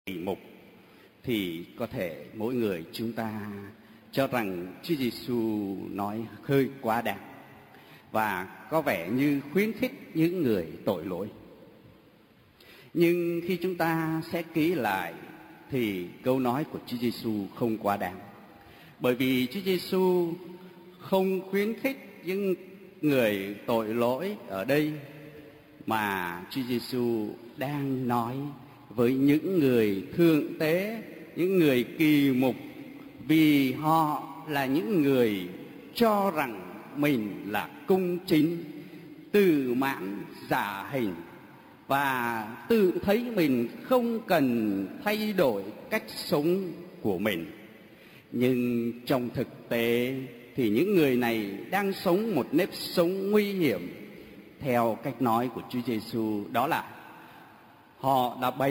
mục thì có thể mỗi người chúng ta cho rằng Chúa Giêsu nói hơi quá đáng và có vẻ như khuyến khích những người tội lỗi. Nhưng khi chúng ta xét kỹ lại thì câu nói của Chúa Giêsu không quá đáng. Bởi vì Chúa Giêsu không khuyến khích những người tội lỗi ở đây, mà Chúa Giêsu đang nói với những người thượng tế, những người kỳ mục, vì họ là những người cho rằng mình là công chính, tự mãn giả hình và tự thấy mình không cần thay đổi cách sống của mình. Nhưng trong thực tế thì những người này đang sống một nếp sống nguy hiểm. Theo cách nói của Chúa Giêsu, đó là họ đã bày